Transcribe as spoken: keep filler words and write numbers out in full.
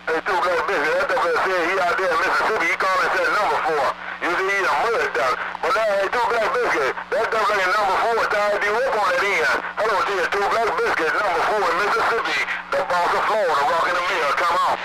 Hey, Two Black Biscuit, that duck said he out there in Mississippi, he called and said number four. You see, he's a mud duck. But now, hey, Two Black Biscuit, that duck like number four tied you up on that end. Hello to you, Two Black Biscuit, number four in Mississippi, the boss of Florida, rocking the mill, come on.